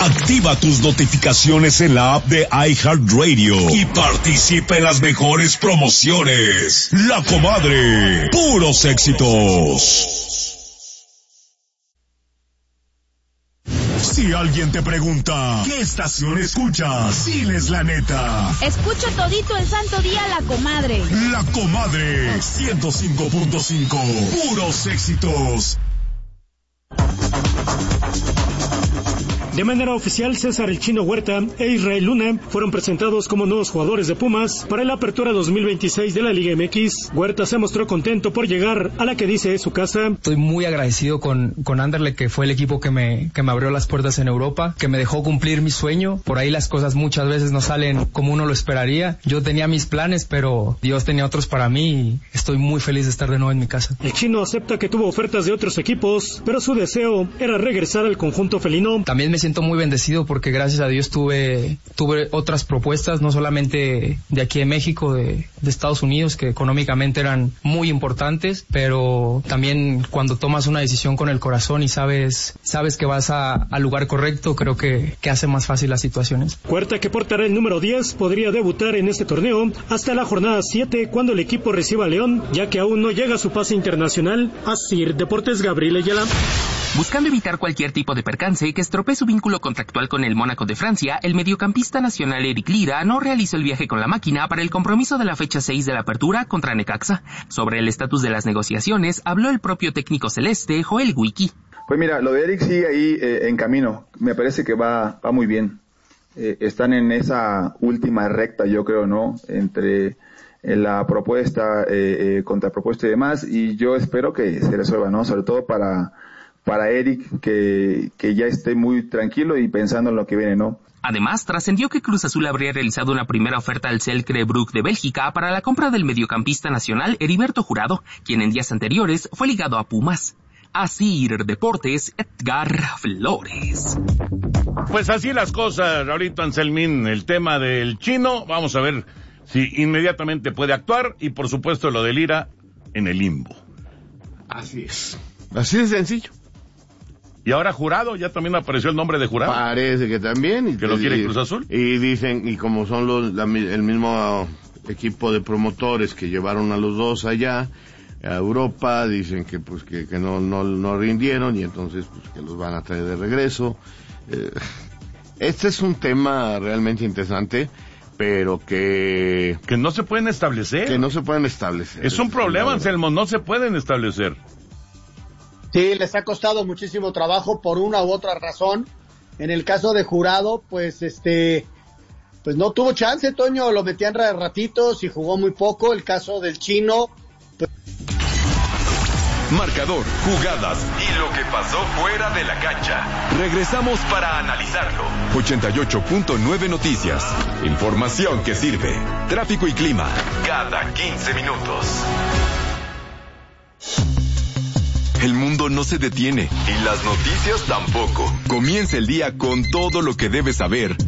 Activa tus notificaciones en la app de iHeartRadio y participa en las mejores promociones. La Comadre, puros éxitos. Si alguien te pregunta, ¿qué estación escuchas? Diles la neta. Escucho todito el santo día La Comadre. La Comadre, 105.5, puros éxitos. De manera oficial, César El Chino Huerta e Israel Luna fueron presentados como nuevos jugadores de Pumas para la apertura 2026 de la Liga MX. Huerta se mostró contento por llegar a la que dice es su casa. Estoy muy agradecido con Anderlecht, que fue el equipo que me abrió las puertas en Europa, que me dejó cumplir mi sueño. Por ahí las cosas muchas veces no salen como uno lo esperaría. Yo tenía mis planes, pero Dios tenía otros para mí y estoy muy feliz de estar de nuevo en mi casa. El Chino acepta que tuvo ofertas de otros equipos, pero su deseo era regresar al conjunto felino. También me siento muy bendecido porque gracias a Dios tuve otras propuestas, no solamente de aquí de México, de Estados Unidos, que económicamente eran muy importantes, pero también cuando tomas una decisión con el corazón y sabes que vas al lugar correcto, creo que hace más fácil las situaciones. Huerta, que portará el número 10, podría debutar en este torneo hasta la jornada 7 cuando el equipo reciba a León, ya que aún no llega su pase internacional. Asir Deportes, Gabriel Ayala. Buscando evitar cualquier tipo de percance que estropee su vínculo contractual con el Mónaco de Francia, el mediocampista nacional Eric Lira no realizó el viaje con la máquina para el compromiso de la fecha 6 de la apertura contra Necaxa. Sobre el estatus de las negociaciones habló el propio técnico celeste, Joel Wiki. Pues mira, lo de Eric sigue ahí en camino. Me parece que va muy bien. Están en esa última recta, yo creo, ¿no? Entre la propuesta, contrapropuesta y demás, y yo espero que se resuelva, ¿no? Sobre todo para Eric, que ya esté muy tranquilo y pensando en lo que viene, ¿no? Además, trascendió que Cruz Azul habría realizado una primera oferta al Cercle Brugge de Bélgica para la compra del mediocampista nacional Heriberto Jurado, quien en días anteriores fue ligado a Pumas. Asir Deportes, Edgar Flores. Pues así las cosas, Raulito Anselmín, el tema del Chino, vamos a ver si inmediatamente puede actuar, y por supuesto lo de Lira en el limbo. Así es. Así de sencillo. Y ahora Jurado, ya también apareció el nombre de Jurado. Parece que también. Y que lo quiere Cruz Azul. Y dicen, y como son el mismo equipo de promotores que llevaron a los dos allá, a Europa, dicen que pues que no rindieron y entonces pues que los van a traer de regreso. Este es un tema realmente interesante, pero que no se pueden establecer. Es un problema, Anselmo, no se pueden establecer. Sí, les ha costado muchísimo trabajo por una u otra razón. En el caso de Jurado, pues pues no tuvo chance, Toño, lo metían ratitos y jugó muy poco. El caso del Chino, pues... Marcador, jugadas y lo que pasó fuera de la cancha. Regresamos para analizarlo. 88.9 Noticias. Información que sirve. Tráfico y clima. Cada 15 minutos. El mundo no se detiene y las noticias tampoco. Comienza el día con todo lo que debes saber